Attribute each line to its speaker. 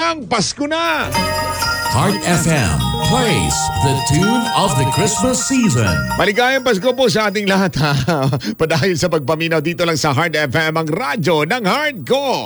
Speaker 1: Kailangang Pasko na!
Speaker 2: Heart FM plays the tune of the Christmas season.
Speaker 1: Maligayang Pasko po sa ating lahat ha. Padahil sa pagpaminaw dito lang sa Heart FM, ang radyo ng Heart ko.